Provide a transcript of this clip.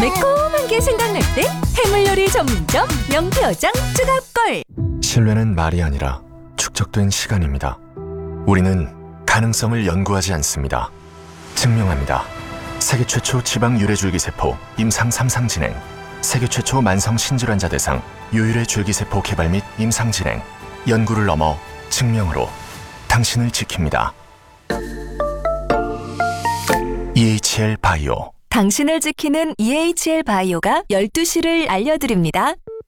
매콤한 게 생각날 때 해물요리 전문점 명태어장 추가골. 신뢰는 말이 아니라 축적된 시간입니다. 우리는 가능성을 연구하지 않습니다. 증명합니다. 세계 최초 지방 유래 줄기세포 임상 3상 진행, 세계 최초 만성 신질환자 대상 유유래 줄기세포 개발 및 임상 진행, 연구를 넘어 증명으로 당신을 지킵니다. EHL 바이오. 당신을 지키는 EHL 바이오가 12시를 알려드립니다.